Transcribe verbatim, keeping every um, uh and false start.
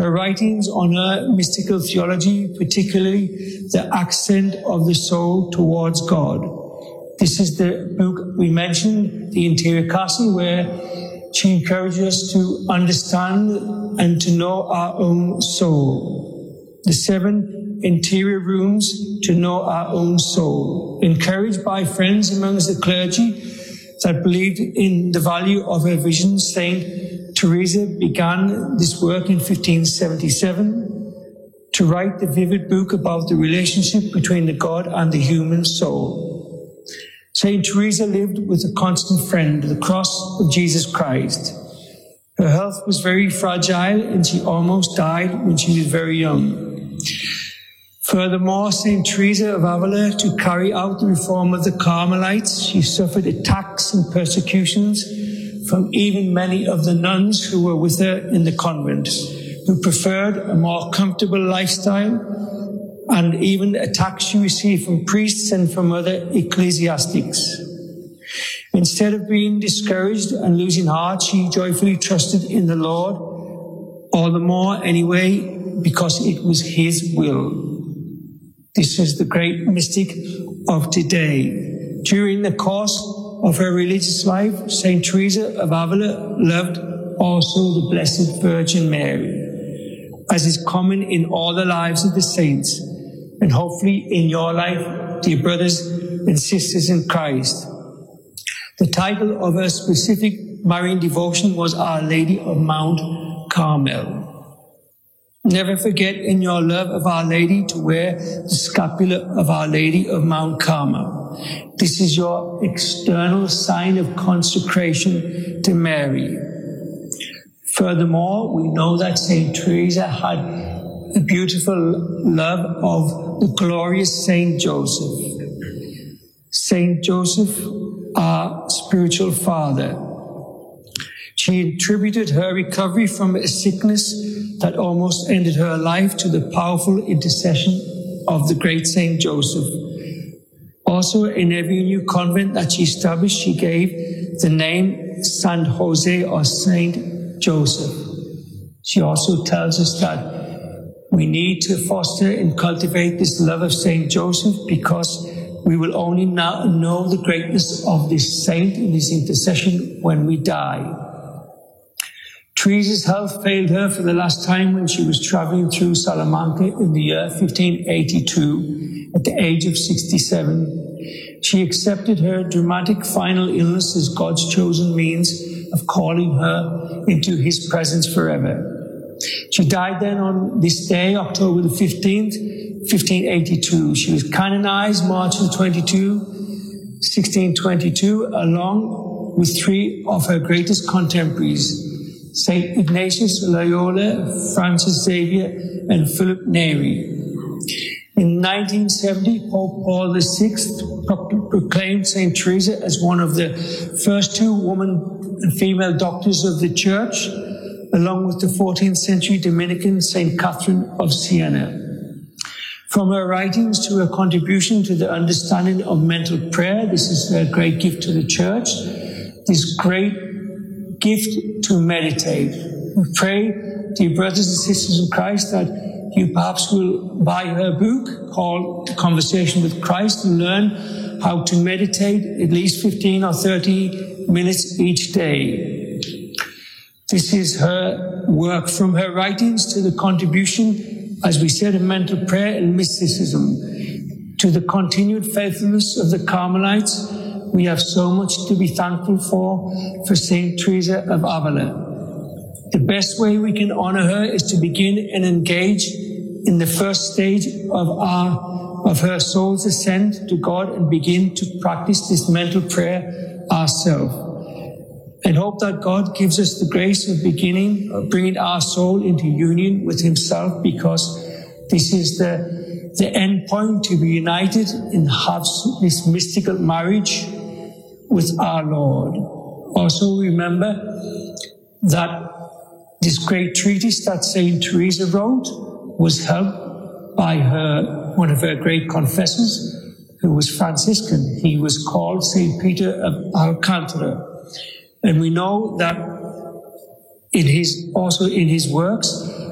Her writings on her mystical theology, particularly the ascent of the soul towards God. This is the book we mentioned, The Interior Castle, where she encourages us to understand and to know our own soul. The seven interior rooms to know our own soul. Encouraged by friends amongst the clergy that believed in the value of her vision, Saint Teresa began this work in fifteen seventy-seven to write the vivid book about the relationship between the God and the human soul. Saint Teresa lived with a constant friend, the cross of Jesus Christ. Her health was very fragile and she almost died when she was very young. Furthermore, Saint Teresa of Avila, to carry out the reform of the Carmelites, she suffered attacks and persecutions from even many of the nuns who were with her in the convent, who preferred a more comfortable lifestyle, and even attacks she received from priests and from other ecclesiastics. Instead of being discouraged and losing heart, she joyfully trusted in the Lord, all the more anyway, because it was His will. This is the great mystic of today. During the course of her religious life, Saint Teresa of Avila loved also the Blessed Virgin Mary, as is common in all the lives of the saints, and hopefully in your life, dear brothers and sisters in Christ. The title of her specific Marian devotion was Our Lady of Mount Carmel. Never forget in your love of Our Lady to wear the scapular of Our Lady of Mount Carmel. This is your external sign of consecration to Mary. Furthermore, we know that Saint Teresa had a beautiful love of the glorious Saint Joseph. Saint Joseph, our spiritual father. She attributed her recovery from a sickness that almost ended her life to the powerful intercession of the great Saint Joseph. Also, in every new convent that she established, she gave the name Saint Jose or Saint Joseph. She also tells us that we need to foster and cultivate this love of Saint Joseph, because we will only now know the greatness of this saint and his intercession when we die. Teresa's health failed her for the last time when she was traveling through Salamanca in the year fifteen eighty-two at the age of sixty-seven. She accepted her dramatic final illness as God's chosen means of calling her into His presence forever. She died then on this day, October the fifteenth, fifteen eighty-two. She was canonized March the twenty-second, sixteen twenty-two, along with three of her greatest contemporaries, Saint Ignatius Loyola, Francis Xavier, and Philip Neri. In nineteen seventy, Pope Paul the sixth proclaimed Saint Teresa as one of the first two woman and female doctors of the Church, along with the fourteenth century Dominican Saint Catherine of Siena. From her writings to her contribution to the understanding of mental prayer, this is a great gift to the Church, this great gift to meditate. We pray, dear brothers and sisters in Christ, that you perhaps will buy her book called The Conversation with Christ and learn how to meditate at least fifteen or thirty minutes each day. This is her work, from her writings to the contribution, as we said, of mental prayer and mysticism, to the continued faithfulness of the Carmelites. We have so much to be thankful for, for Saint Teresa of Avila. The best way we can honor her is to begin and engage in the first stage of our, of her soul's ascent to God and begin to practice this mental prayer ourselves. And hope that God gives us the grace of beginning, of bringing our soul into union with Himself, because this is the, the end point, to be united and have this mystical marriage with our Lord. Also remember that this great treatise that Saint Teresa wrote was helped by her, one of her great confessors, who was Franciscan. He was called Saint Peter of Alcantara. And we know that in his, also in his works,